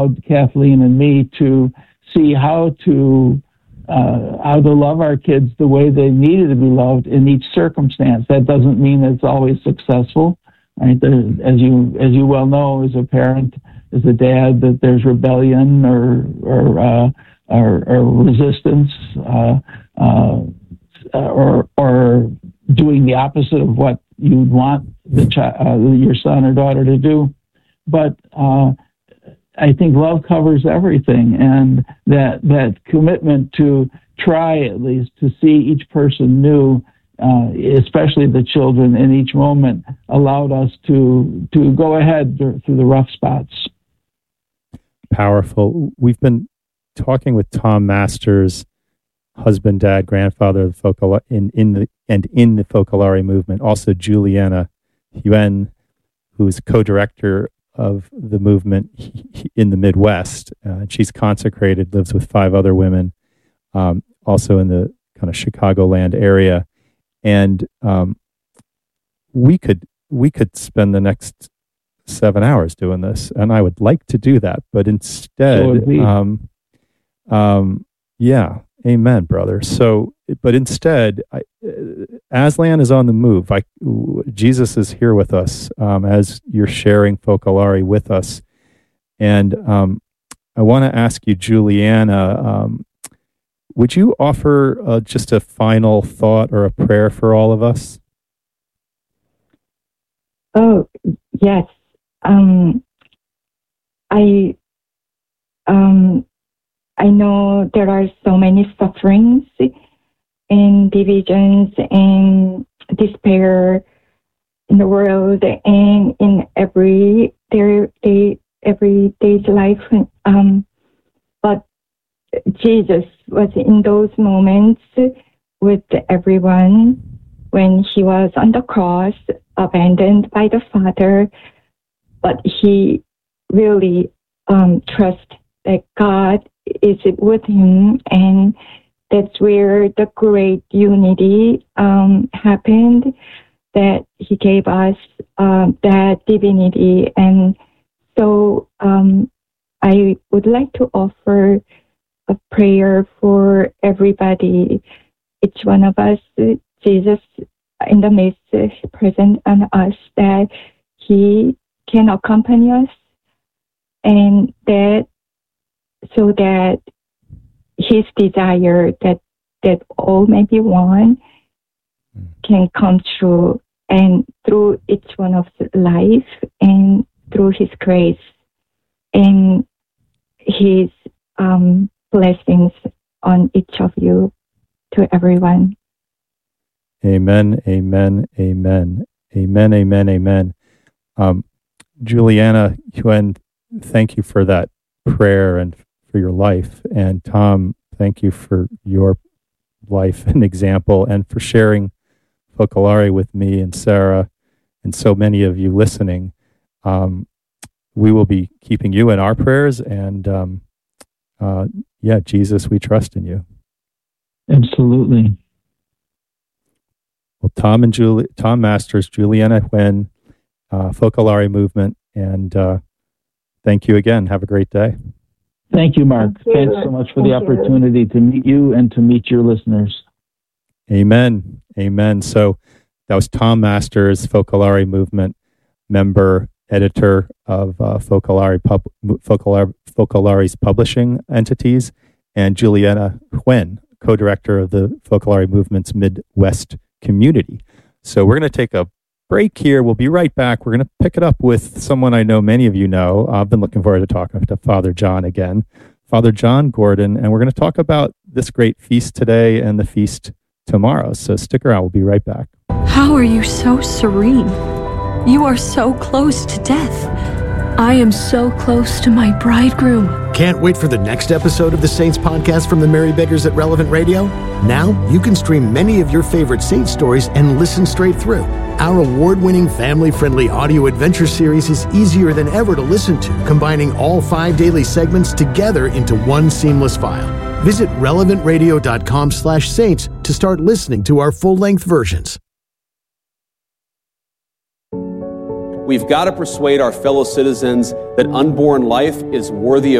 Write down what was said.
Kathleen and me to see how to love our kids the way they needed to be loved in each circumstance. That doesn't mean it's always successful, right? As you well know, as a parent, as a dad, that there's rebellion or resistance, or doing the opposite of what you'd want your son or daughter to do. But I think love covers everything, and that commitment to try at least to see each person new, especially the children in each moment, allowed us to go ahead through the rough spots. Powerful. We've been talking with Tom Masters, husband, dad, grandfather of the in the Focolare movement. Also Juliana Huen, who's co-director of the movement in the Midwest. She's consecrated, lives with 5 other women, also in the kind of Chicagoland area. And we could spend the next 7 hours doing this, and I would like to do that, but instead, yeah, amen, brother. So, but instead, Aslan is on the move. Jesus is here with us as you're sharing Focolare with us. And I want to ask you, Juliana, would you offer just a final thought or a prayer for all of us? Oh, yes. I know there are so many sufferings and divisions and despair in the world and in everyday's life. But Jesus was in those moments with everyone when he was on the cross, abandoned by the Father. But he really trusts that God is with him, and that's where the great unity happened, that he gave us that divinity. And so I would like to offer a prayer for everybody, each one of us, Jesus in the midst, present on us, that he can accompany us, and that so that his desire that all may be one can come true, and through each one of life, and through his grace and his blessings on each of you, to everyone. Amen, amen, amen, amen, amen, amen. Juliana Huen, thank you for that prayer and for your life. And Tom, thank you for your life and example, and for sharing Focolare with me and Sarah and so many of you listening. We will be keeping you in our prayers, and Jesus, we trust in you. Absolutely. Well, Tom Masters, Juliana Huen, Focolare movement, and thank you again. Have a great day. Thank you, Mark. Thanks so much for the opportunity to meet you and to meet your listeners. Amen. Amen. So that was Tom Masters, Focolare movement member, editor of Focolare's publishing entities, and Juliana Huen, co-director of the Focolare movement's Midwest community. So we're going to take a break here. We'll be right back. We're going to pick it up with someone I know many of you know. I've been looking forward to talking to Father John again, Father John Gordon, and we're going to talk about this great feast today and the feast tomorrow. So stick around. We'll be right back. How are you so serene? You are so close to death. I am so close to my bridegroom. Can't wait for the next episode of the Saints podcast from the Mary Beggars at Relevant Radio? Now you can stream many of your favorite Saints stories and listen straight through. Our award-winning family-friendly audio adventure series is easier than ever to listen to, combining all 5 daily segments together into one seamless file. Visit relevantradio.com/saints to start listening to our full-length versions. we've got to persuade our fellow citizens that unborn life is worthy of